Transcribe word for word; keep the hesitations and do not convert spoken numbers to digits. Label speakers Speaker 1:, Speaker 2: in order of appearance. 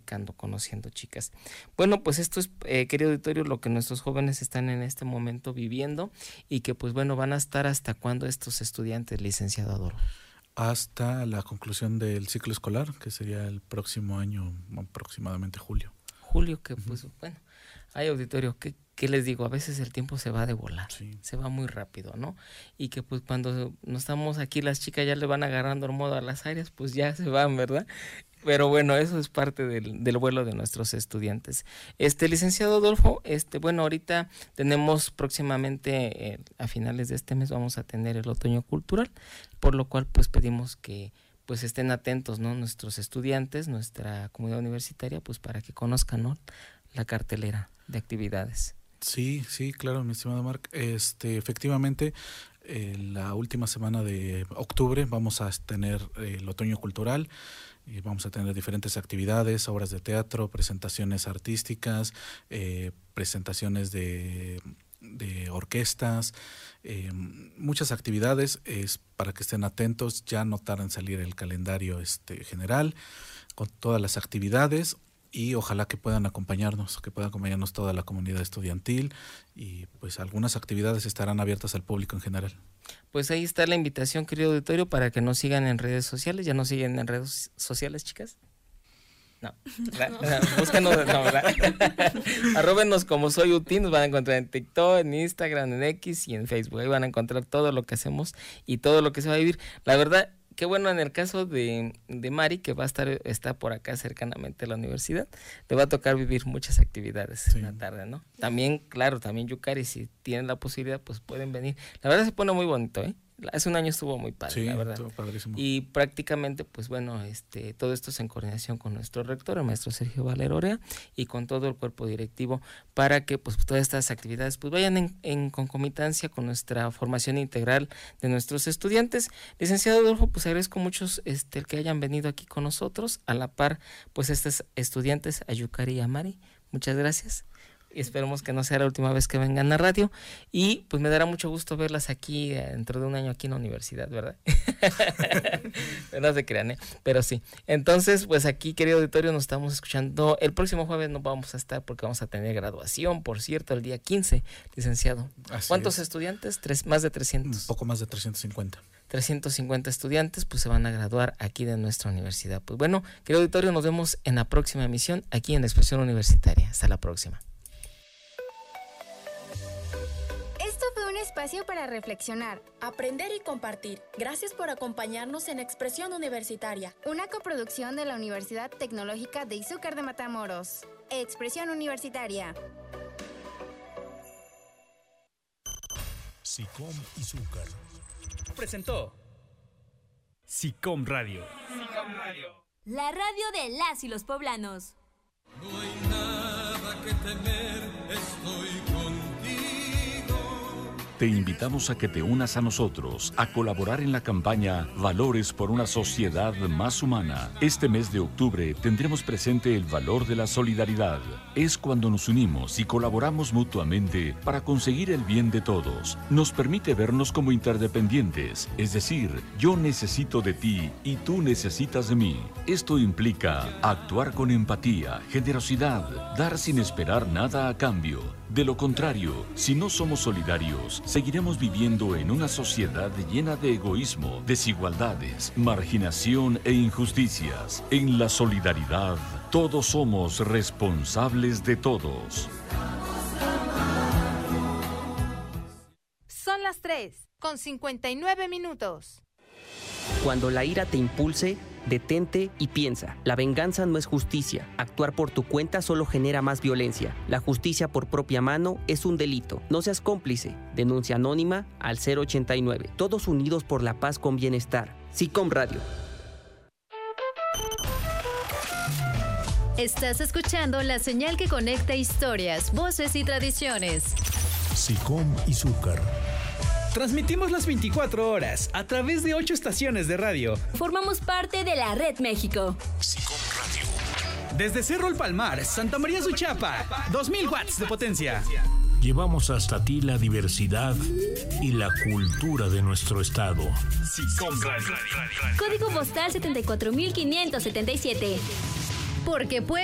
Speaker 1: platicando, conociendo chicas. Bueno, pues esto es, eh, querido auditorio, lo que nuestros jóvenes están en este momento viviendo y que pues bueno, van a estar hasta cuándo estos estudiantes, licenciado Adolfo.
Speaker 2: Hasta la conclusión del ciclo escolar, que sería el próximo año, aproximadamente julio.
Speaker 1: Julio, que pues uh-huh. bueno, hay auditorio, ¿qué, ¿qué les digo? A veces el tiempo se va de volar, sí. se va muy rápido, ¿no? Y que pues cuando no estamos aquí, las chicas ya le van agarrando el modo a las áreas, pues ya se van, ¿verdad? Pero bueno, eso es parte del, del vuelo de nuestros estudiantes. Este, licenciado Adolfo, este, bueno, ahorita tenemos próximamente, eh, a finales de este mes, vamos a tener el otoño cultural, por lo cual pues pedimos que pues estén atentos, ¿no? Nuestros estudiantes, nuestra comunidad universitaria, pues para que conozcan, ¿no? La cartelera de actividades.
Speaker 2: Sí, sí, claro, mi estimado Marc. Este, efectivamente, eh, la última semana de octubre vamos a tener eh, el otoño cultural. Y vamos a tener diferentes actividades, obras de teatro, presentaciones artísticas, eh, presentaciones de, de orquestas, eh, muchas actividades. Es para que estén atentos, ya no tarda en salir el calendario este, general con todas las actividades y ojalá que puedan acompañarnos, que puedan acompañarnos toda la comunidad estudiantil y pues algunas actividades estarán abiertas al público en general.
Speaker 1: Pues ahí está la invitación, querido auditorio, para que nos sigan en redes sociales. ¿Ya nos siguen en redes sociales, chicas? No, no. Búscanos, no, ¿verdad? Arróbenos como Soy Uti, nos van a encontrar en TikTok, en Instagram, en X y en Facebook. Ahí van a encontrar todo lo que hacemos y todo lo que se va a vivir. La verdad, qué bueno en el caso de, de Mari, que va a estar está por acá cercanamente a la universidad, le va a tocar vivir muchas actividades sí. en la tarde, ¿no? También, claro, también Yukari, si tienen la posibilidad, pues pueden venir. La verdad se pone muy bonito, ¿eh? Hace un año estuvo muy padre,
Speaker 2: sí,
Speaker 1: la verdad.
Speaker 2: Estuvo padrísimo.
Speaker 1: Y prácticamente, pues bueno, este, todo esto es en coordinación con nuestro rector, el maestro Sergio Valero Orea, y con todo el cuerpo directivo, para que pues todas estas actividades pues vayan en, en concomitancia con nuestra formación integral de nuestros estudiantes. Licenciado Adolfo, pues agradezco mucho este, el que hayan venido aquí con nosotros, a la par, pues estos estudiantes, a Yukari y a Mari. Muchas gracias. Y esperemos que no sea la última vez que vengan a radio y pues me dará mucho gusto verlas aquí eh, dentro de un año aquí en la universidad, ¿verdad? No se crean, ¿eh? Pero sí. Entonces, pues aquí, querido auditorio, nos estamos escuchando. El próximo jueves no vamos a estar porque vamos a tener graduación, por cierto, el día quince, licenciado.
Speaker 2: Así
Speaker 1: ¿Cuántos
Speaker 2: es.
Speaker 1: estudiantes? Tres, más de trescientos.
Speaker 2: Un poco más de trescientos cincuenta.
Speaker 1: trescientos cincuenta estudiantes pues se van a graduar aquí de nuestra universidad. Pues bueno, querido auditorio, nos vemos en la próxima emisión aquí en Expresión Universitaria. Hasta la próxima.
Speaker 3: Espacio para reflexionar,
Speaker 4: aprender y compartir. Gracias por acompañarnos en Expresión Universitaria,
Speaker 3: una coproducción de la Universidad Tecnológica de Izúcar de Matamoros. Expresión Universitaria.
Speaker 5: SICOM Izúcar
Speaker 6: presentó SICOM Radio.
Speaker 7: SICOM Radio.
Speaker 8: La radio de las y los poblanos.
Speaker 9: No hay nada que temer, estoy contigo.
Speaker 5: Te invitamos a que te unas a nosotros a colaborar en la campaña Valores por una sociedad más humana. Este mes de octubre tendremos presente el valor de la solidaridad. Es cuando nos unimos y colaboramos mutuamente para conseguir el bien de todos. Nos permite vernos como interdependientes, es decir, yo necesito de ti y tú necesitas de mí. Esto implica actuar con empatía, generosidad, dar sin esperar nada a cambio. De lo contrario, si no somos solidarios, seguiremos viviendo en una sociedad llena de egoísmo, desigualdades, marginación e injusticias. En la solidaridad, todos somos responsables de todos.
Speaker 10: Son las tres, con cincuenta y nueve minutos.
Speaker 11: Cuando la ira te impulse, detente y piensa. La venganza no es justicia. Actuar por tu cuenta solo genera más violencia. La justicia por propia mano es un delito. No seas cómplice. Denuncia anónima al cero ochenta y nueve. Todos unidos por la paz con bienestar. SICOM Radio.
Speaker 12: Estás escuchando la señal que conecta historias, voces y tradiciones.
Speaker 5: SICOM Izúcar.
Speaker 6: Transmitimos las veinticuatro horas a través de ocho estaciones de radio.
Speaker 8: Formamos parte de la Red México.
Speaker 5: SICOM Radio.
Speaker 6: Desde Cerro El Palmar, Santa María Suchapa, dos mil watts de potencia.
Speaker 5: Llevamos hasta ti la diversidad y la cultura de nuestro estado.
Speaker 7: SICOM Radio.
Speaker 8: Código postal setenta y cuatro mil quinientos setenta y siete.
Speaker 12: Porque puede